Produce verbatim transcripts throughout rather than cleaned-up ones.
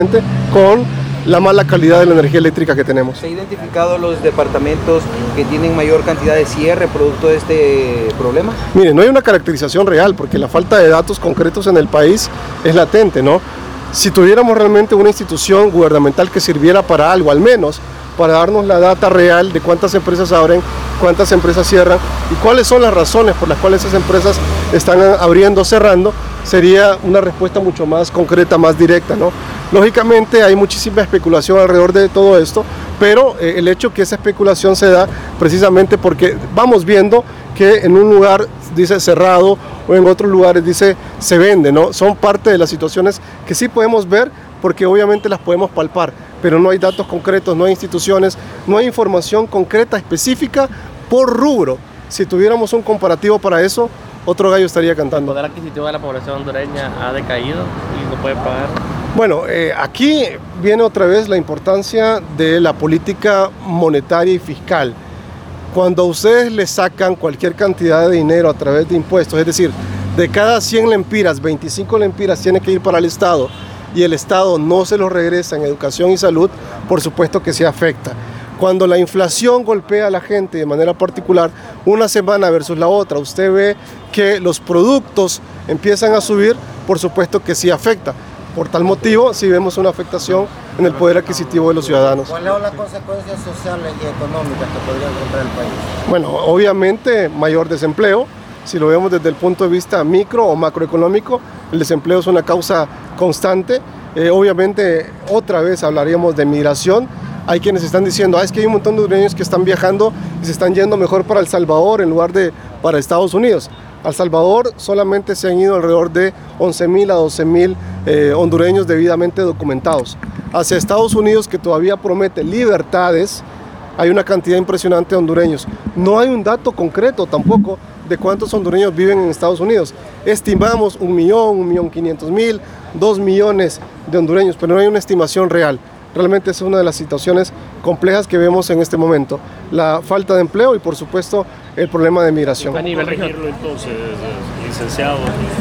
con la mala calidad de la energía eléctrica que tenemos. ¿Se han identificado los departamentos que tienen mayor cantidad de cierre producto de este problema? Mire, no hay una caracterización real porque la falta de datos concretos en el país es latente, ¿no? Si tuviéramos realmente una institución gubernamental que sirviera para algo, al menos para darnos la data real de cuántas empresas abren, cuántas empresas cierran y cuáles son las razones por las cuales esas empresas están abriendo o cerrando, sería una respuesta mucho más concreta, más directa, ¿no? Lógicamente hay muchísima especulación alrededor de todo esto, pero eh, el hecho que esa especulación se da precisamente porque vamos viendo que en un lugar dice cerrado o en otros lugares dice se vende, ¿no? Son parte de las situaciones que sí podemos ver porque obviamente las podemos palpar, pero no hay datos concretos, no hay instituciones, no hay información concreta, específica por rubro. Si tuviéramos un comparativo para eso, otro gallo estaría cantando. ¿El poder adquisitivo de la población hondureña ha decaído y no puede pagar? Bueno, eh, aquí viene otra vez la importancia de la política monetaria y fiscal. Cuando a ustedes les sacan cualquier cantidad de dinero a través de impuestos, es decir, de cada cien lempiras, veinticinco lempiras tiene que ir para el Estado y el Estado no se los regresa en educación y salud, por supuesto que se afecta. Cuando la inflación golpea a la gente de manera particular, una semana versus la otra, usted ve que los productos empiezan a subir, por supuesto que sí afecta. Por tal motivo, sí vemos una afectación en el poder adquisitivo de los ciudadanos. ¿Cuáles son las consecuencias sociales y económicas que podría encontrar el país? Bueno, obviamente mayor desempleo. Si lo vemos desde el punto de vista micro o macroeconómico, el desempleo es una causa constante. Eh, obviamente, otra vez hablaríamos de migración. Hay quienes están diciendo, ah, es que hay un montón de hondureños que están viajando y se están yendo mejor para El Salvador en lugar de para Estados Unidos. A El Salvador solamente se han ido alrededor de once mil a doce mil eh, hondureños debidamente documentados. Hacia Estados Unidos, que todavía promete libertades, hay una cantidad impresionante de hondureños. No hay un dato concreto tampoco de cuántos hondureños viven en Estados Unidos. Estimamos un millón, un millón quinientos mil, dos millones de hondureños, pero no hay una estimación real. Realmente es una de las situaciones complejas que vemos en este momento. La falta de empleo y, por supuesto, el problema de migración. ¿Cómo corregirlo entonces, licenciado?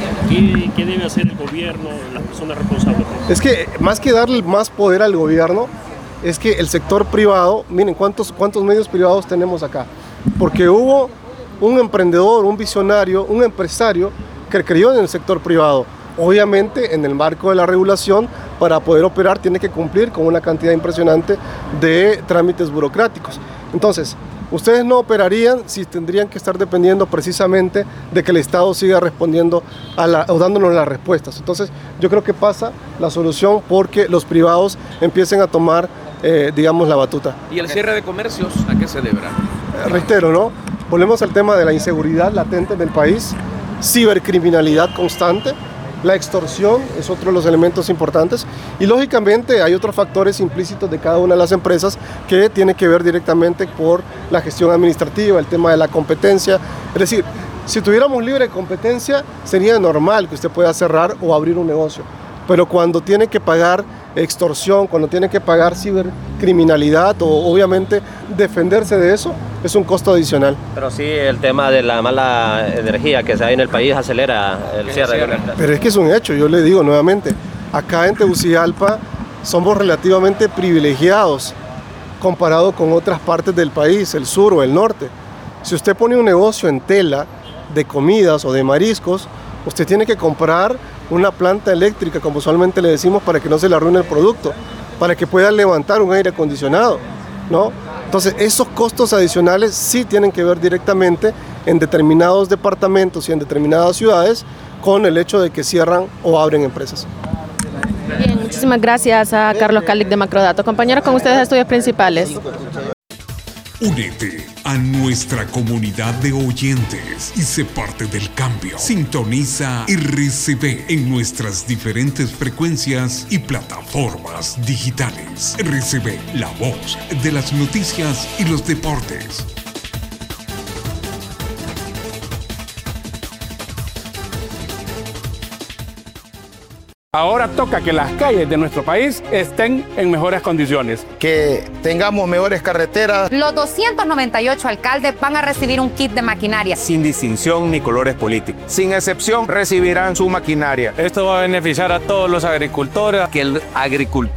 ¿Qué, ¿Qué debe hacer el gobierno, las personas responsables? Es que más que darle más poder al gobierno, es que el sector privado, miren cuántos, cuántos medios privados tenemos acá, porque hubo un emprendedor, un visionario, un empresario que creyó en el sector privado. Obviamente, en el marco de la regulación, para poder operar tiene que cumplir con una cantidad impresionante de trámites burocráticos. Entonces, ustedes no operarían si tendrían que estar dependiendo precisamente de que el Estado siga respondiendo a la, o dándonos las respuestas. Entonces, yo creo que pasa la solución porque los privados empiecen a tomar, eh, digamos, la batuta. ¿Y el cierre de comercios a qué se deberá? Eh, reitero, ¿no? Volvemos al tema de la inseguridad latente del país, cibercriminalidad constante. La extorsión es otro de los elementos importantes y lógicamente hay otros factores implícitos de cada una de las empresas que tiene que ver directamente por la gestión administrativa, el tema de la competencia. Es decir, si tuviéramos libre competencia sería normal que usted pueda cerrar o abrir un negocio, pero cuando tiene que pagar extorsión, cuando tiene que pagar cibercriminalidad o obviamente defenderse de eso, es un costo adicional. Pero sí, el tema de la mala energía que se hay en el país acelera el cierre de plantas. Pero es que es un hecho, yo le digo nuevamente, acá en Tegucigalpa somos relativamente privilegiados comparado con otras partes del país, el sur o el norte. Si usted pone un negocio en tela de comidas o de mariscos, usted tiene que comprar una planta eléctrica, como usualmente le decimos, para que no se le arruine el producto, para que pueda levantar un aire acondicionado, ¿no? Entonces, esos costos adicionales sí tienen que ver directamente en determinados departamentos y en determinadas ciudades con el hecho de que cierran o abren empresas. Bien, muchísimas gracias a Carlos Calic de Macrodatos. Compañeros, con ustedes estudios principales. Únete a nuestra comunidad de oyentes y sé parte del cambio. Sintoniza R C B en nuestras diferentes frecuencias y plataformas digitales. R C B, la voz de las noticias y los deportes. Ahora toca que las calles de nuestro país estén en mejores condiciones. Que tengamos mejores carreteras. Los doscientos noventa y ocho alcaldes van a recibir un kit de maquinaria. Sin distinción ni colores políticos. Sin excepción recibirán su maquinaria. Esto va a beneficiar a todos los agricultores. Que el agricultor